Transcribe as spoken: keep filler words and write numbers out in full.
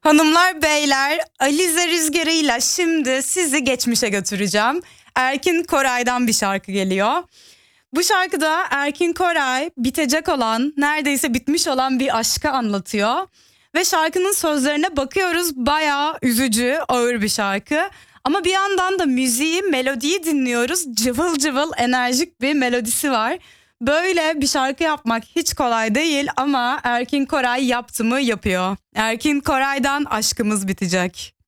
Hanımlar beyler, Alize Rüzgarı'yla şimdi sizi geçmişe götüreceğim. Erkin Koray'dan bir şarkı geliyor. Bu şarkıda Erkin Koray bitecek olan, neredeyse bitmiş olan bir aşkı anlatıyor. Ve şarkının sözlerine bakıyoruz, bayağı üzücü, ağır bir şarkı. Ama bir yandan da müziği, melodiyi dinliyoruz. Cıvıl cıvıl enerjik bir melodisi var. Böyle bir şarkı yapmak hiç kolay değil ama Erkin Koray yaptı mı yapıyor. Erkin Koray'dan Aşkımız Bitecek.